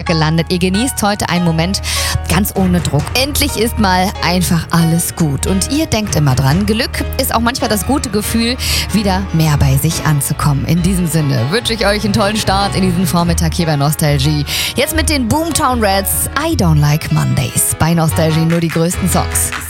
gelandet. Ihr genießt heute einen Moment ganz ohne Druck. Endlich ist mal einfach alles gut. Und ihr denkt immer dran, Glück ist auch manchmal das gute Gefühl, wieder mehr bei sich anzukommen. In diesem Sinne wünsche ich euch einen tollen Start in diesen Vormittag hier bei Nostalgie. Jetzt mit den Boomtown Rats, I Don't Like Mondays. Bei Nostalgie nur die größten Songs.